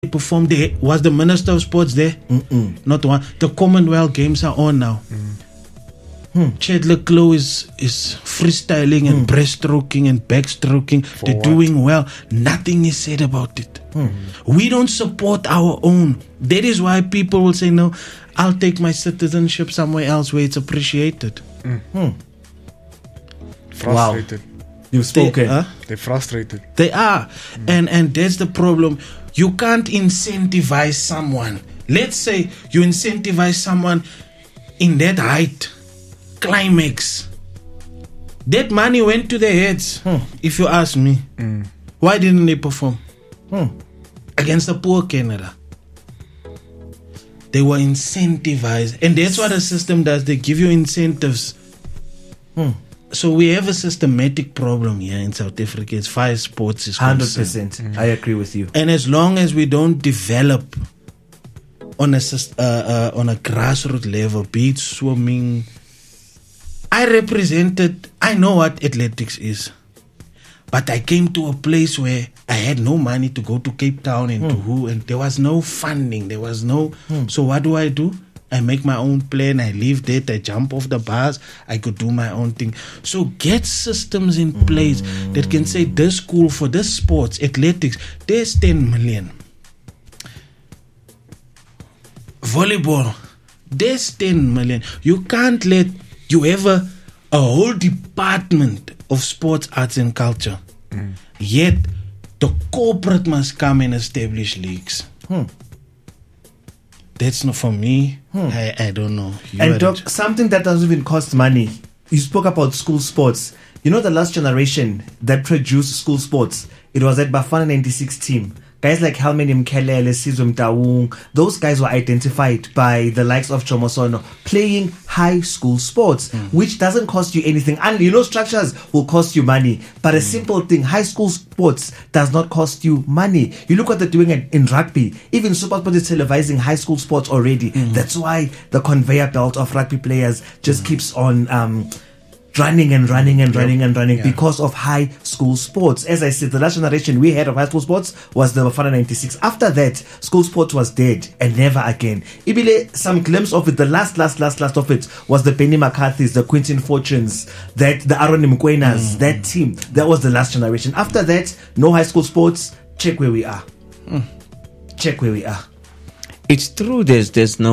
performed there? Was the Minister of Sports there? Not one. The Commonwealth Games are on now. Chadler Clough is freestyling and breaststroking and backstroking. They're doing well. Nothing is said about it. We don't support our own. That is why people will say, no, I'll take my citizenship somewhere else where it's appreciated. Frustrated. Wow. You've spoken. They're frustrated. They are. And that's the problem. You can't incentivize someone. Let's say you incentivize someone in that height, climax. That money went to their heads, if you ask me. Why didn't they perform? Against the poor Canada. They were incentivized. And that's what the system does. They give you incentives. So we have a systematic problem here in South Africa as far as sports is concerned. 100%. I agree with you. And as long as we don't develop on a grassroots level, be it swimming, I know what athletics is. But I came to a place where I had no money to go to Cape Town and to who, and there was no funding. There was no. So what do? I make my own plan. I leave that. I jump off the bars. I could do my own thing. So get systems in place that can say this school for this sports, athletics, there's 10 million. Volleyball, there's 10 million. You can't let you have a whole department of sports, arts and culture. Yet the corporate must come and establish leagues. That's not for me. I don't know. And Doc, something that doesn't even cost money. You spoke about school sports. You know the last generation that produced school sports, it was that Bafana 96 team. Guys like Helmani Mkelele, Sizwe Mtaung, those guys were identified by the likes of Chomosono playing high school sports, which doesn't cost you anything. And you know, structures will cost you money. But a simple thing, high school sports does not cost you money. You look what they're doing in rugby. Even SuperSport is televising high school sports already. That's why the conveyor belt of rugby players just keeps on running because of high school sports. As I said, the last generation we had of high school sports was the Bafana 96. After that, school sports was dead and never again. Ibile, some glimpse of it, the last of it was the Benny McCarthy's, the Quinton Fortunes, the Aaron Mkwenas, that team. That was the last generation. After that, no high school sports. Check where we are. Check where we are. It's true. There's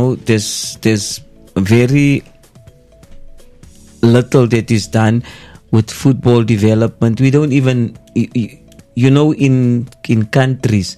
very little that is done with football development. We don't even, in countries,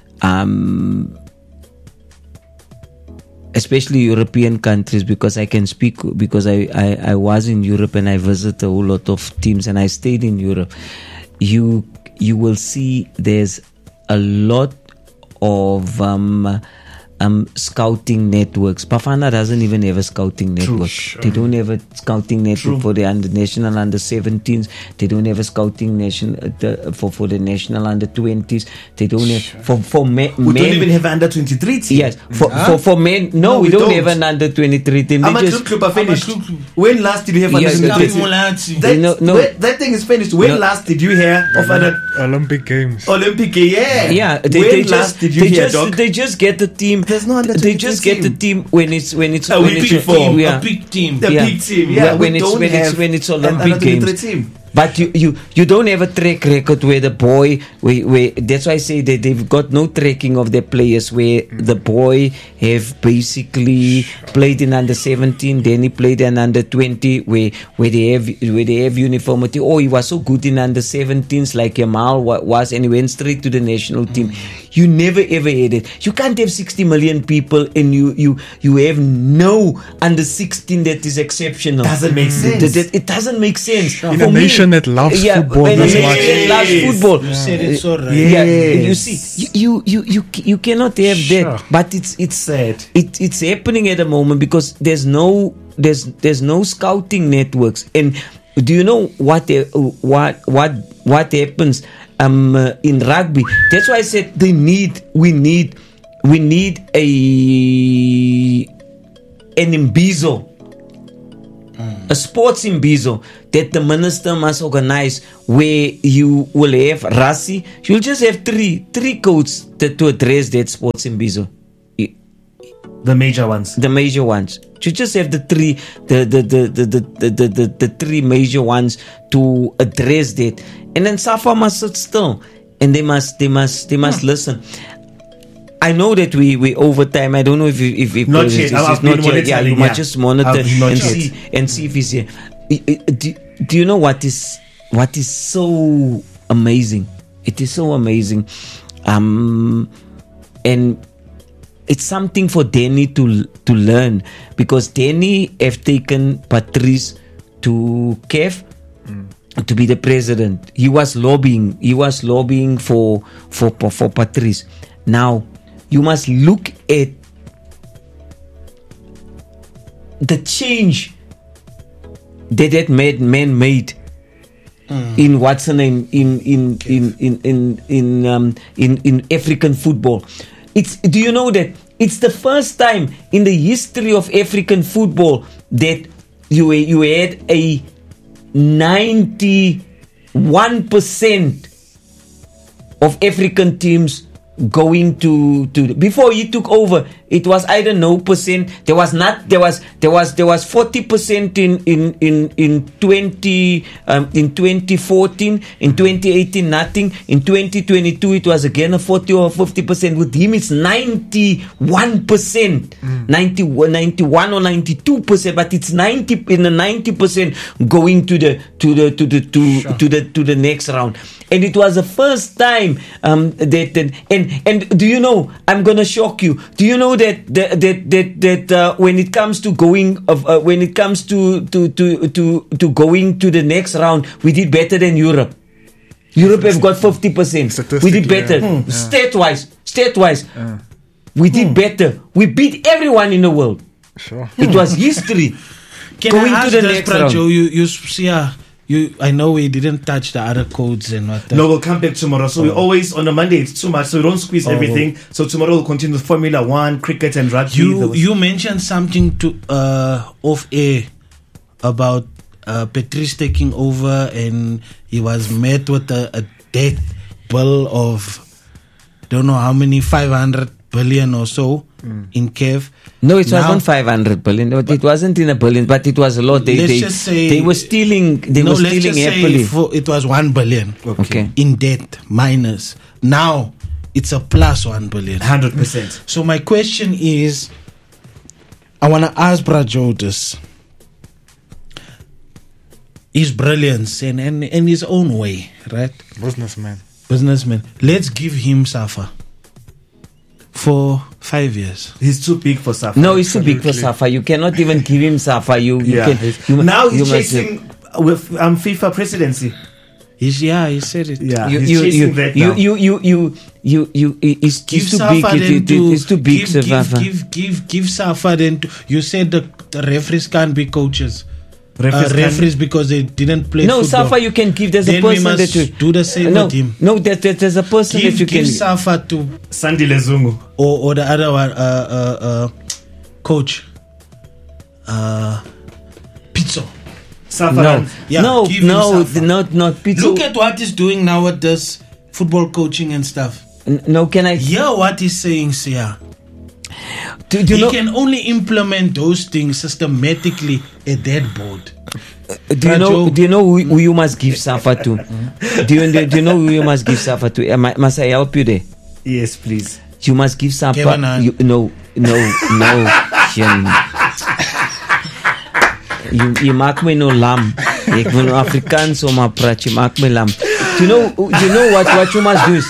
especially European countries, because I can speak, because I was in Europe and I visited a whole lot of teams and I stayed in Europe. You will see there's a lot of scouting networks. Bafana doesn't even have a scouting network. They don't have a scouting network for the national under 17s. They don't have a scouting for the national under 20s. They don't have for men. We don't even have an under 23 team. Yes, for men. No, we don't have an under 23 team. Club are finished. When last did you have under 23? That thing is finished. When last did you hear of an Olympic Games? Yeah. When last did you hear, Doc? They just get the team. There's no under 23 They just get the team when it's a big team. The big team. Yeah, when it's Olympic Games. Team. But you don't have a track record where the boy where that's why I say that they've got no tracking of their players, where the boy have basically played in under 17, then he played in under 20, where they have uniformity. Oh, he was so good in under 17s like Yamal was, and he went straight to the national team. You never ever had it. You can't have 60 million people and you have no under 16 that is exceptional. Doesn't make sense. It doesn't make sense. In a nation that loves football this much. Football. You said it so right. You see, you cannot have that. But it's sad. It's happening at the moment because there's no scouting networks. And do you know what happens in rugby? That's why I said we need an Imbizo a sports imbizo that the minister must organize, where you will have Rasi. You'll just have three codes to address that sports imbizo. The major ones. The major ones. You just have the three major ones to address that, and then SAFA must sit still, and they must listen. I know that we over time. I don't know if not yet. It's not yet. Yeah, you must just monitor and see if he's here. Do you know what is so amazing? It is so amazing, and it's something for Danny to learn, because Danny have taken Patrice to CAF to be the president. He was lobbying for Patrice. Now you must look at the change that man made in what's the name in African football. Do you know that it's the first time in the history of African football that you had a 91% of African teams going to before he took over. It was either no percent. There was 40% in 2014, in 2018 nothing, in 2022 it was again a 40 or 50%. With him it's 91%, 91 or 92%, but it's 90% going to the next round. And it was the first time that and do you know, I'm gonna shock you. Do you know that when it comes to going going to the next round, we did better than Europe. Europe have got 50%. We did better. State-wise. We did better. We beat everyone in the world. Sure. It was history. Going to the next round. You see, I know we didn't touch the other codes and what. No, we'll come back tomorrow. So we always on a Monday it's too much, so we don't squeeze everything. So tomorrow we'll continue with Formula 1, cricket, and rugby. You mentioned something to off air about Patrice taking over, and he was met with a debt bill of don't know how many, 500 billion or so in CAF. No, it wasn't 500 billion. It wasn't in a billion, but it was a lot. They were stealing. They were stealing happily. It was 1 billion. Okay. In debt minus. Now it's a plus 1 billion. 100%. So my question is, I want to ask Brajo this. His brilliance and in his own way, right? Businessman. Let's give him SAFA for 5 years. He's too big for SAFA. No, he's too big for SAFA. You cannot even give him SAFA. Now he's chasing with FIFA presidency. He said it. Yeah, he's chasing that now. He's too big. Give SAFA then. You said the referees can't be coaches. Referees because they didn't play football. SAFA you can give. There's then a person we must that you do the same with him. No, there's a person that you can give SAFA to Sandy Lezungu or the other one, coach Pizzo. SAFA. Not Pizzo. Look at what he's doing now with this football coaching and stuff. No, can I hear what he's saying, Sia? He can only implement those things systematically at that board. Do you know who you must give SAFA to? do you know who you must give SAFA to? Must I help you there? Yes, please. You must give SAFA. No. Je maakt me no lam. Ik ben no Afrikaans om maar praat. Je maakt me lam. Do you know what you must do is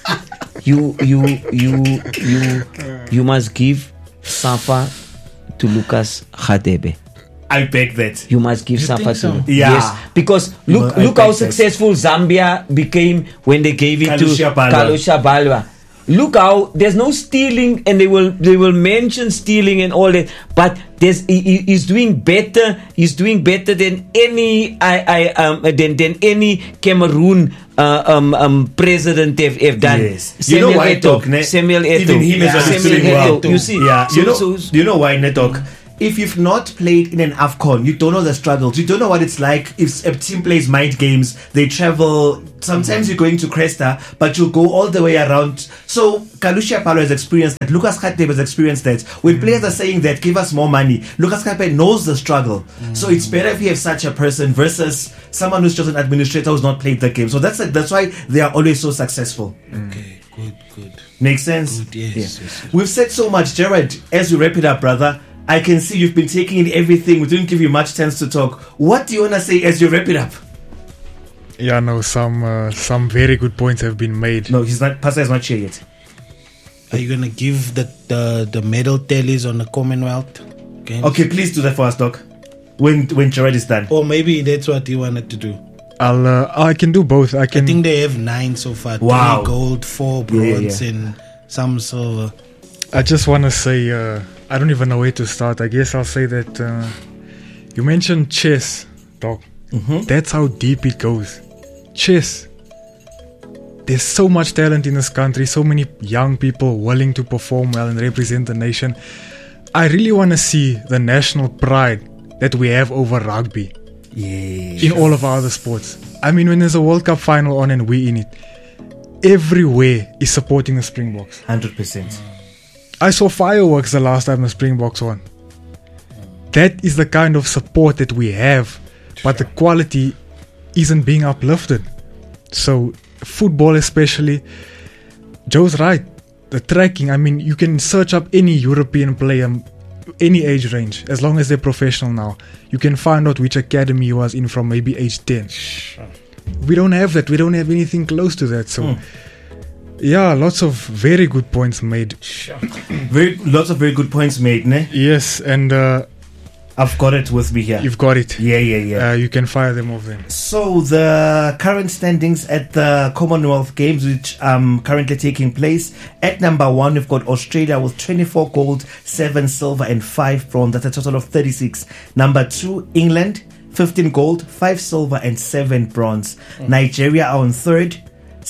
you must give SAFA to Lucas Radebe. I beg that. You must give SAFA to him. Yeah. Yes. Because look how successful Zambia became when they gave it Kalusha to Kalusha Balwa. Look how there's no stealing, and they will mention stealing and all that, but he's doing better. He's doing better than any than any Cameroon president have done. Yes. Samuel Eto'o. Even him is doing well. You see, do you know why, Netok? if you've not played in an AFCON, you don't know the struggles. You don't know what it's like if a team plays mind games. They travel. Sometimes you're going to Cresta, but you go all the way around. So Kalusha Palo has experienced that. Lucas Khatebe has experienced that. When players are saying that, give us more money, Lucas Khatebe knows the struggle. So it's better if you have such a person versus someone who's just an administrator who's not played the game. So that's why they are always so successful. Okay, good. Makes sense? Good, yes. We've said so much. Jared, as we wrap it up, brother, I can see you've been taking in everything. We didn't give you much chance to talk. What do you want to say as you wrap it up? Yeah, no, some very good points have been made. No, Pastor is not here yet. Are you gonna give the medal tallies on the Commonwealth Games? Okay, please do that for us, Doc. When Jared is done. Or maybe that's what he wanted to do. I can do both. I think they have 9 so far. Wow. 3 gold, 4 bronze, and some silver. I just want to say, I don't even know where to start. I guess I'll say that you mentioned chess, Doc. That's how deep it goes. Chess. There's so much talent in this country, so many young people willing to perform well and represent the nation. I really want to see the national pride that we have over rugby in all of our other sports. I mean, when there's a World Cup final on and we in it, everywhere is supporting the Springboks. 100%. I saw fireworks the last time the Springboks won. That is the kind of support that we have, but the quality isn't being uplifted. So football especially, Joe's right, the tracking, I mean, you can search up any European player, any age range, as long as they're professional now. You can find out which academy he was in from maybe age 10. We don't have that. We don't have anything close to that. So yeah, lots of very good points made. Lots of very good points made, ne? Yes, and I've got it with me here. You've got it. Yeah. You can fire them off then. So the current standings at the Commonwealth Games, which currently taking place. At number 1, we've got Australia with 24 gold, 7 silver, and 5 bronze. That's a total of 36. Number 2, England, 15 gold, 5 silver, and 7 bronze. Nigeria are on 3rd,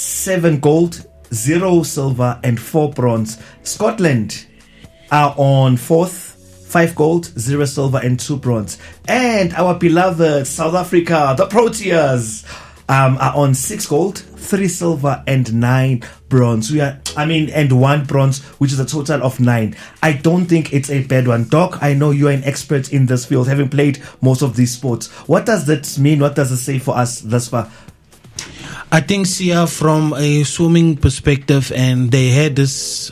7 gold, 0 silver, and 4 bronze. Scotland are on 4th. 5 gold, 0 silver, and 2 bronze. And our beloved South Africa, the Proteas, are on 6 gold, 3 silver, and 9 bronze. And 1 bronze, which is a total of 9. I don't think it's a bad one. Doc, I know you're an expert in this field, having played most of these sports. What does that mean? What does it say for us thus far? I think, Sia, from a swimming perspective, and they had this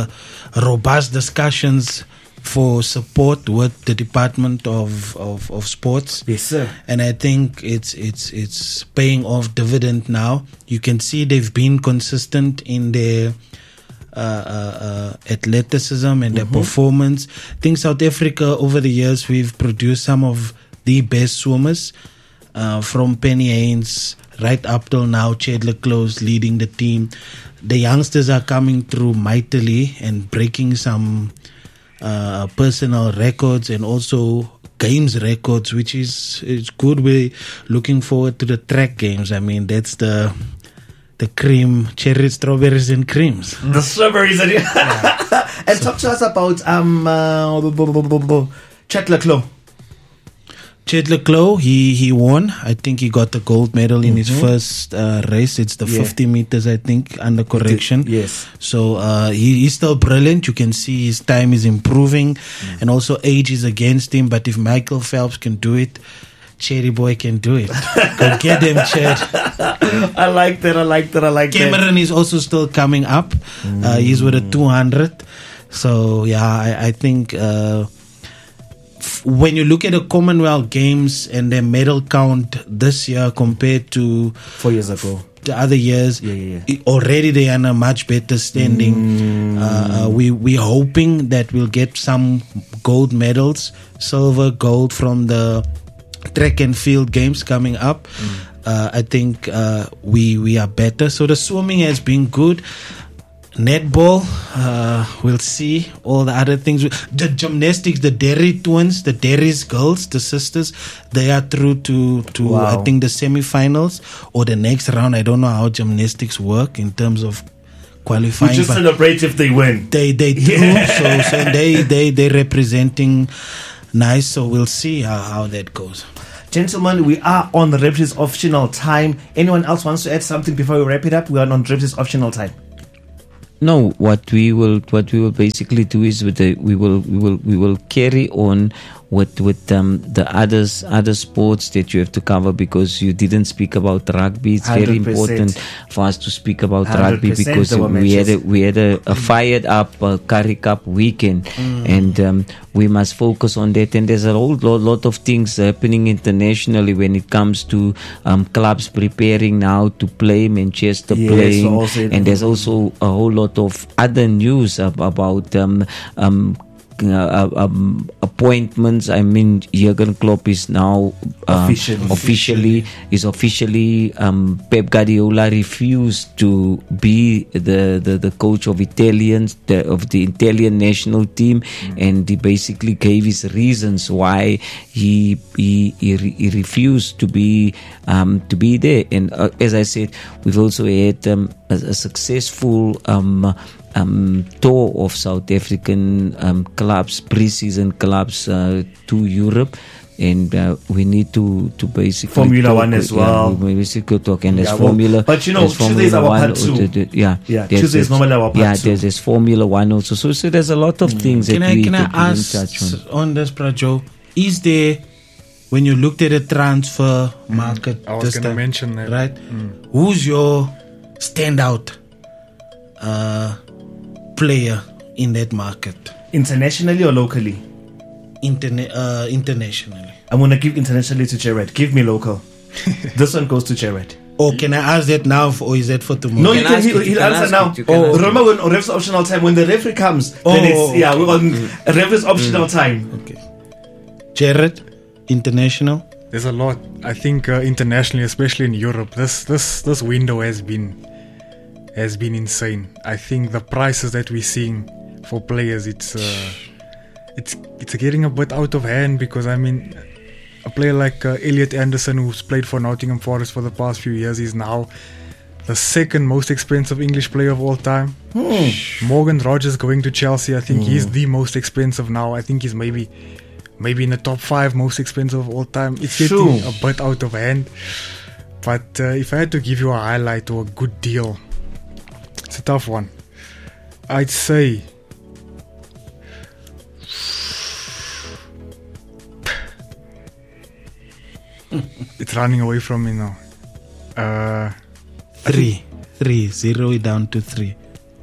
robust discussions for support with the Department of Sports. Yes, sir. And I think it's paying off dividend now. You can see they've been consistent in their athleticism and their performance. I think South Africa, over the years, we've produced some of the best swimmers, from Penny Haynes right up till now, Chedler Close leading the team. The youngsters are coming through mightily and breaking some personal records and also games records, which is good. We're looking forward to the track games. I mean, that's the cream, cherry, strawberries, and creams. The strawberries. And talk to us about Chedler Close. Chedler Close, he won. I think he got the gold medal in his first race. It's the 50 meters, I think, under correction. Yes. So he's still brilliant. You can see his time is improving, and also age is against him. But if Michael Phelps can do it, Cherry Boy can do it. Go get him, Ched. I like that. Cameron is also still coming up. He's with a 200. So yeah, I think when you look at the Commonwealth Games and their medal count this year compared to 4 years ago, the other years, already they are in a much better standing. We're hoping that we'll get some gold medals, silver, gold from the track and field games coming up. I think we are better. So the swimming has been good. Netball, we'll see. All the other things, the gymnastics, the Derry twins, the Derry's girls, the sisters, they are through to I think the semi-finals or the next round. I don't know how gymnastics work in terms of qualifying. We just celebrate if they win. They through. So they're representing nice. So we'll see how that goes. Gentlemen, we are on the Referees Optional Time. Anyone else wants to add something before we wrap it up? We are on Referees Optional Time. No, what we will basically do is we will carry on with the other sports that you have to cover, because you didn't speak about rugby. It's very 100%. important for us to speak about 100% rugby, because there were we had a fired up Currie Cup weekend, and we must focus on that. And there's a whole lot of things happening internationally when it comes to clubs preparing now to play, Manchester Yes, playing, also- and there's also a whole lot of other news about appointments. I mean, Jurgen Klopp is now officially Pep Guardiola refused to be the coach of of the Italian national team, and he basically gave his reasons why he refused to be there. And as I said, we've also had a successful tour of South African clubs, pre-season clubs to Europe, and we need to basically Formula talk, One as well. we basically talk, and there's Yeah, well, Formula. but you know, there's Tuesday is Formula our One part two. also, Tuesday is normally our part Yeah, two. there's Formula One also. So there's a lot of things Can that I we didn't ask touch on. on this, Prajo? Is there, when you looked at the transfer market, I was this going to time, mention that. right? Who's your standout player in that market, Internationally or locally? internationally? I'm going to give internationally to Jared. Give me local. This one goes to Jared. Or can I ask that now, or is that for tomorrow? No, You can ask it, you he'll can answer ask now. it, you can ask it. Remember when on Ref's Optional Time, when the referee comes, then it's, yeah, we're on Ref's Optional Time. Okay. Jared, international. There's a lot. I think internationally, especially in Europe, this window has been insane. I think the prices that we're seeing for players, it's getting a bit out of hand, because I mean, a player like Elliot Anderson, who's played for Nottingham Forest for the past few years, is now the second most expensive English player of all time. Morgan Rogers going to Chelsea, I think he's the most expensive now. I think he's maybe in the top 5 most expensive of all time. It's getting a bit out of hand. But if I had to give you a highlight or a good deal, it's a tough one. I'd say it's running away from me now. 3, 0 it down to 3.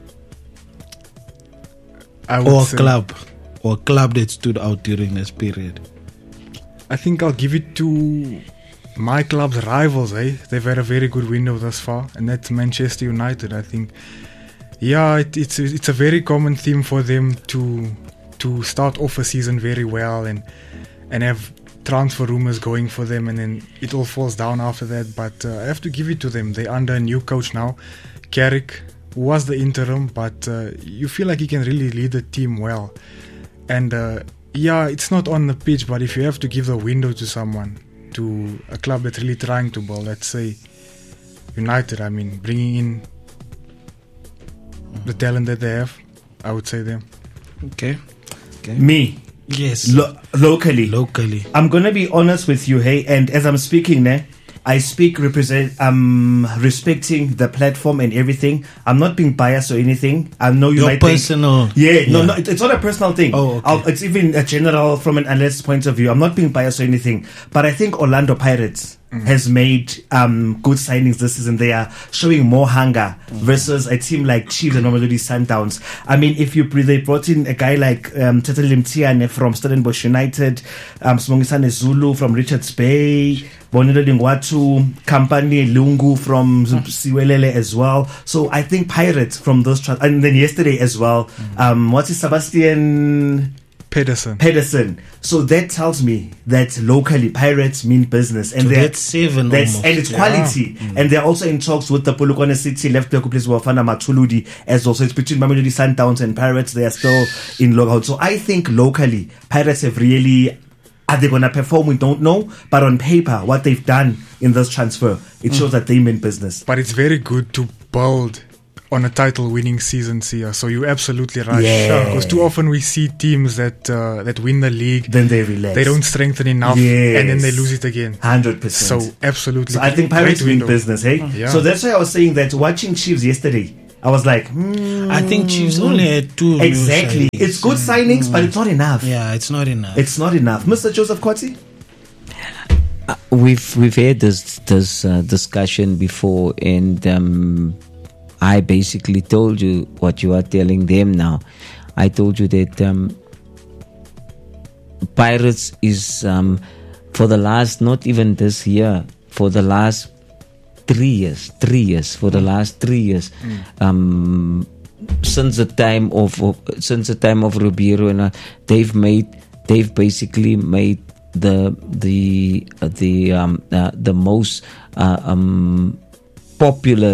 I would Or say, a club that stood out during this period. I think I'll give it to my club's rivals. They've had a very good window thus far, and that's Manchester United. I think, yeah, it's a very common theme for them to start off a season very well and have transfer rumors going for them, and then it all falls down after that. But I have to give it to them. They're under a new coach now, Carrick, who was the interim, but you feel like he can really lead the team well. And yeah, it's not on the pitch, but if you have to give the window to someone, to a club that's really trying to build, let's say United, I mean, bringing in the talent that they have, I would say them. Okay. Me, Yes. locally. I'm I'm gonna be honest with you, hey, and as I'm speaking, I speak respecting the platform and everything. I'm not being biased or anything. I know you your might personal. think, no, it's not a personal thing. Oh, okay. It's even a general from an analyst's point of view. I'm not being biased or anything, but I think Orlando Pirates has made good signings this season. They are showing more hunger versus a team like Chiefs and Mamelodi Sundowns. I mean, they brought in a guy like Tetele Mtiane from Stellenbosch United, Smongisane Zulu from Richards Bay, Bonelo Lingwatu, Kampani Lungu from Siwelele as well. So I think Pirates from those and then yesterday as well, what's his Sebastian Pedersen. So that tells me that locally Pirates mean business, and So they're- that's 7 that's almost. and it's quality. And they're also in talks with the Polokwane City left back who plays Wafana Matuludi as well. So it's between Mamelodi Sundowns and Pirates. They are still in lockout. So I think locally Pirates have really. Are they going to perform? We don't know. But on paper, what they've done in this transfer, it shows that they mean business. But it's very good to build on a title-winning season, Sia. So you're absolutely right. Yeah. Because too often we see teams that win the league, Then they relax. they don't strengthen enough, and then they lose it again. 100%. So absolutely. So I think Pirates great win window. business, hey? Yeah. So that's why I was saying that watching Chiefs yesterday, I was like, I think Chiefs only had 2 new exactly. signings. It's good signings, but it's not enough. Yeah, it's not enough. It's not enough. Mr. Joseph Kotsi? We've had this discussion before, and I basically told you what you are telling them now. I told you that Pirates is for the last, not even this year, for the last 3 years, for the last 3 years, since the time of Ribeiro, and they've basically made the most popular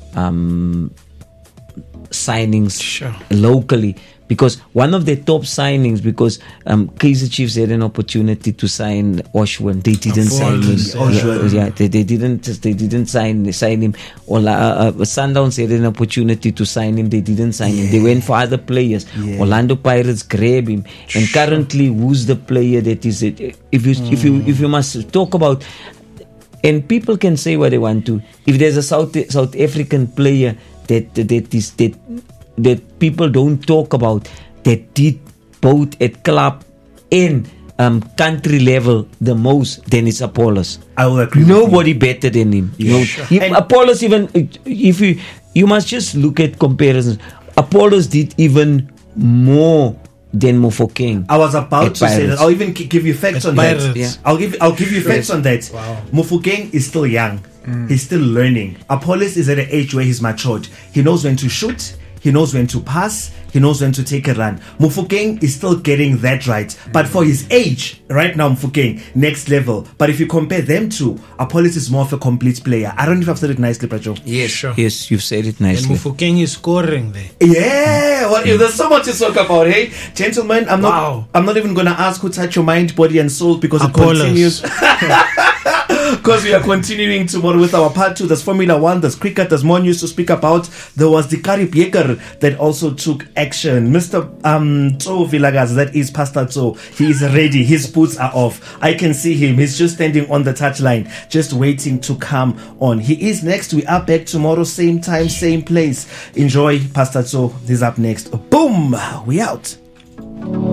signings locally, because one of the top signings, because Kaizer Chiefs had an opportunity to sign Oshwan, they didn't sign him. They didn't sign him. Sundowns had an opportunity to sign him, they didn't sign him. They went for other players. Orlando Pirates grabbed him, and currently, who's the player that is it? If you must talk about, and people can say what they want to. If there's a South African player that people don't talk about, that did both at club and country level the most, then it's Apollos. I will agree. Nobody better than him. And Apollos, even if you must just look at comparisons. Apollos did even more than Mofokeng. I was about to say Pirates. that. I'll even give you facts on Pirates. that. Yeah. I'll give you facts on that. Wow. Mofokeng is still young. He's still learning. Apollos is at an age where he's matured. He knows when to shoot. He knows when to pass. He knows when to take a run. Mofokeng is still getting that right. But for his age, right now, Mofokeng, next level. But if you compare them two, Apollos is more of a complete player. I don't know if I've said it nicely, Prajo. Yes, sure. Yes, you've said it And nicely. Mufokeng is scoring there. Yeah, well, there's so much to talk about, hey, gentlemen. I'm Wow. not even gonna ask who touched your mind, body, and soul, because it Apollos. continues. Because we are continuing tomorrow with our part 2. There's Formula 1, there's cricket, there's more news to speak about. There was the Karibieker that also took action. Mr. Tso Vilagaz, that is Pastor Tso. He is ready. His boots are off. I can see him. He's just standing on the touchline, just waiting to come on. He is next. We are back tomorrow, same time, same place. Enjoy Pastor Tso. He's up next. Boom! We out.